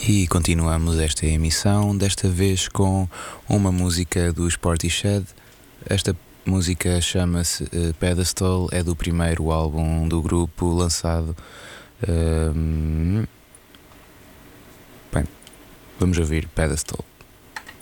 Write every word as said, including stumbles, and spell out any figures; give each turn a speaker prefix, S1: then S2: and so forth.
S1: E continuamos esta emissão, desta vez com uma música do Portishead. Esta música chama-se uh, Pedestal, é do primeiro álbum do grupo lançado. Uh, bem, vamos ouvir Pedestal.